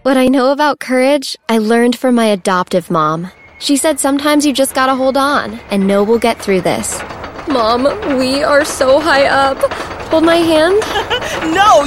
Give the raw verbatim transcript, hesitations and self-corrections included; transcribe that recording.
What I know about courage, I learned from my adoptive mom. She said sometimes you just gotta hold on and know we'll get through this. Mom, we are so high up. Hold my hand? No!